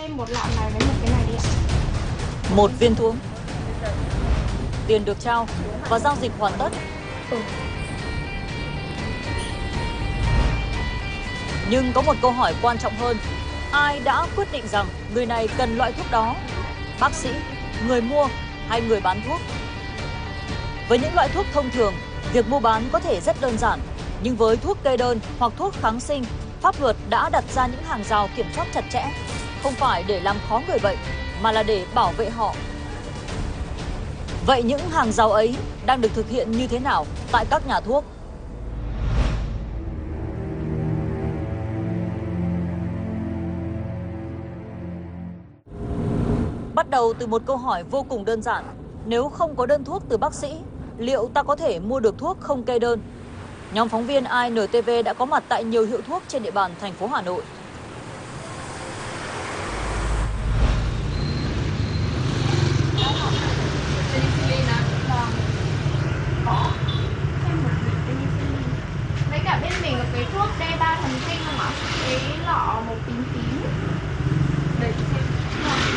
em một lọ này với một cái này đi ạ. Một viên thuốc. Tiền được trao và giao dịch hoàn tất. Nhưng có một câu hỏi quan trọng hơn. Ai đã quyết định rằng người này cần loại thuốc đó? Bác sĩ, người mua hay người bán thuốc? Với những loại thuốc thông thường, việc mua bán có thể rất đơn giản. Nhưng với thuốc kê đơn hoặc thuốc kháng sinh, pháp luật đã đặt ra những hàng rào kiểm soát chặt chẽ. Không phải để làm khó người bệnh, mà là để bảo vệ họ. Vậy những hàng rào ấy đang được thực hiện như thế nào tại các nhà thuốc? Bắt đầu từ một câu hỏi vô cùng đơn giản. Nếu không có đơn thuốc từ bác sĩ, liệu ta có thể mua được thuốc không kê đơn? Nhóm phóng viên INTV đã có mặt tại nhiều hiệu thuốc trên địa bàn thành phố Hà Nội. Với cả bên mình có cái thuốc D3 thần kinh không ạ? Cái lọ 1 tí tí